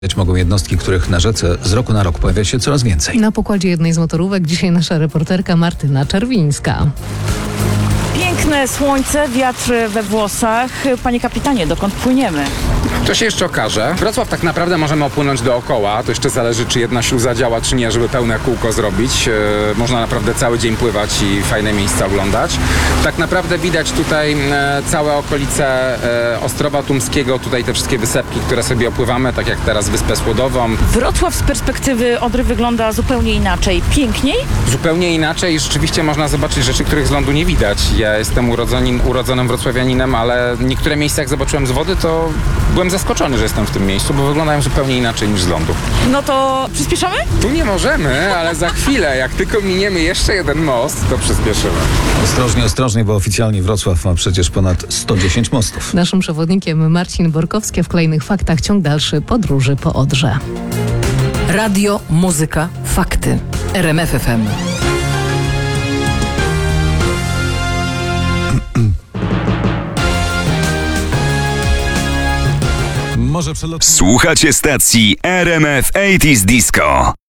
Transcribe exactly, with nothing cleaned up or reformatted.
Mogą jednostki, których na rzece z roku na rok pojawia się coraz więcej. Na pokładzie jednej z motorówek dzisiaj nasza reporterka Martyna Czerwińska. Piękne słońce, wiatr we włosach. Panie kapitanie, dokąd płyniemy? To się jeszcze okaże. Wrocław tak naprawdę możemy opłynąć dookoła. To jeszcze zależy, czy jedna śluza działa, czy nie, żeby pełne kółko zrobić. E, można naprawdę cały dzień pływać i fajne miejsca oglądać. Tak naprawdę widać tutaj e, całe okolice e, Ostrowa Tumskiego, tutaj te wszystkie wysepki, które sobie opływamy, tak jak teraz Wyspę Słodową. Wrocław z perspektywy Odry wygląda zupełnie inaczej. Piękniej? Zupełnie inaczej. Rzeczywiście można zobaczyć rzeczy, których z lądu nie widać. Ja jestem urodzonym, urodzonym wrocławianinem, ale niektóre miejsca, jak zobaczyłem z wody, to byłem zaskoczony, że jestem w tym miejscu, bo wyglądają zupełnie inaczej niż z lądu. No to przyspieszamy? Tu nie możemy, ale za chwilę, jak tylko miniemy jeszcze jeden most, to przyspieszymy. Ostrożnie, ostrożnie, bo oficjalnie Wrocław ma przecież ponad sto dziesięć mostów. Naszym przewodnikiem Marcin Borkowski, w kolejnych faktach ciąg dalszy podróży po Odrze. Radio, muzyka, fakty. R M F F M. Może przelot... Słuchacie stacji R M F osiemdziesiąt Disco.